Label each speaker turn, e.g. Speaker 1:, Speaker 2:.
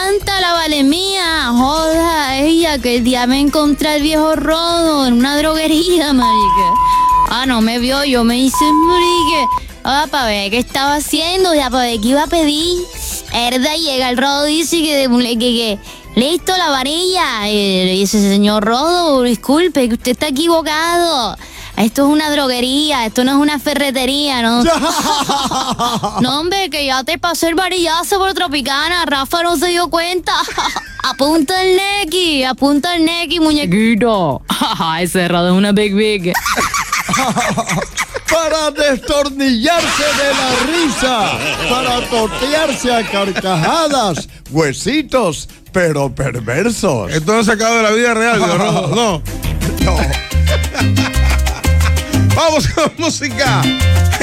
Speaker 1: tanta la vale mía. Joda, ella, que el día me encontré al viejo Rodo en una droguería, marica. No me vio, yo me hice marica. Para ver qué estaba haciendo, ya para ver qué iba a pedir. Herda, llega el Rodo y dice que listo, la varilla. Y dice, señor Rodo, disculpe, que usted está equivocado. Esto es una droguería, esto no es una ferretería, ¿no? No, hombre, que ya te pasé el varillazo por Tropicana. Rafa no se dio cuenta. Apunta el Neki, muñequito. Ese Rodo es una big.
Speaker 2: Para destornillarse de la risa, para totearse a carcajadas, huesitos, pero perversos.
Speaker 3: Esto no se acaba de la vida real, ¿no?
Speaker 2: No.
Speaker 3: Vamos con música.